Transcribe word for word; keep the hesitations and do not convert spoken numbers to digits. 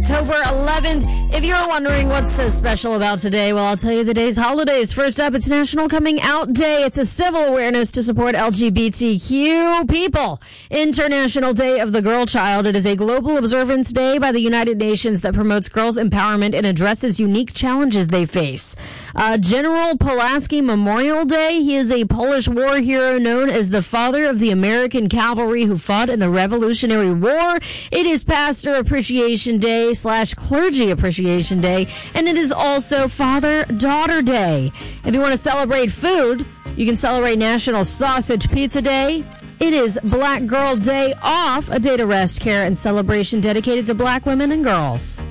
October eleventh. If you're wondering what's so special about today, well, I'll tell you the day's holidays. First up, it's National Coming Out Day. It's a civil awareness to support L G B T Q people. International Day of the Girl Child. It is a global observance day by the United Nations that promotes girls' empowerment and addresses unique challenges they face. Uh, General Pulaski Memorial Day. He is a Polish war hero known as the father of the American cavalry who fought in the Revolutionary War. It is Pastor Appreciation Day slash Clergy Appreciation Day, and it is also Father-Daughter Day. If you want to celebrate food, you can celebrate National Sausage Pizza Day. It is Black Girl Day Off, a day to rest, care, and celebration dedicated to black women and girls.